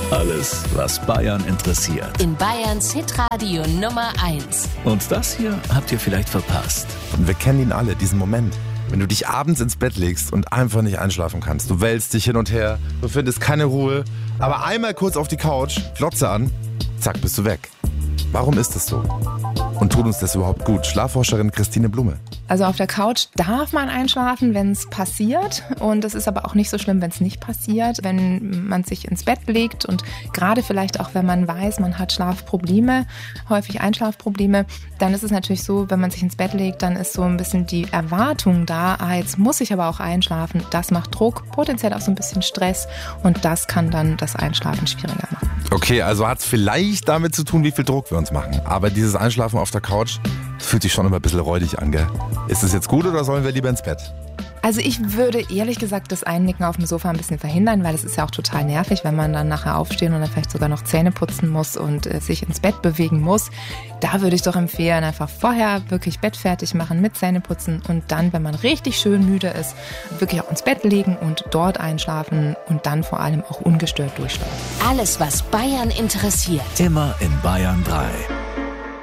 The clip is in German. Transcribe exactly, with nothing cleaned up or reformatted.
Alles, was Bayern interessiert. In Bayerns Hitradio Nummer eins. Und das hier habt ihr vielleicht verpasst. Und wir kennen ihn alle, diesen Moment. Wenn du dich abends ins Bett legst und einfach nicht einschlafen kannst. Du wälzt dich hin und her, du findest keine Ruhe. Aber einmal kurz auf die Couch, Glotze an, zack, bist du weg. Warum ist das so? Und tut uns das überhaupt gut? Schlafforscherin Christine Blume. Also auf der Couch darf man einschlafen, wenn es passiert. Und es ist aber auch nicht so schlimm, wenn es nicht passiert. Wenn man sich ins Bett legt und gerade vielleicht auch, wenn man weiß, man hat Schlafprobleme, häufig Einschlafprobleme, dann ist es natürlich so, wenn man sich ins Bett legt, dann ist so ein bisschen die Erwartung da, ah, jetzt muss ich aber auch einschlafen. Das macht Druck, potenziell auch so ein bisschen Stress und das kann dann das Einschlafen schwieriger machen. Okay, also hat es vielleicht damit zu tun, wie viel Druck wir uns machen. Aber dieses Einschlafen auf der Couch fühlt sich schon immer ein bisschen räudig an, gell? Ist es jetzt gut oder sollen wir lieber ins Bett? Also ich würde ehrlich gesagt das Einnicken auf dem Sofa ein bisschen verhindern, weil es ist ja auch total nervig, wenn man dann nachher aufstehen und dann vielleicht sogar noch Zähne putzen muss und äh, sich ins Bett bewegen muss. Da würde ich doch empfehlen, einfach vorher wirklich Bett fertig machen mit Zähne putzen und dann, wenn man richtig schön müde ist, wirklich auch ins Bett legen und dort einschlafen und dann vor allem auch ungestört durchschlafen. Alles, was Bayern interessiert. Immer in Bayern drei.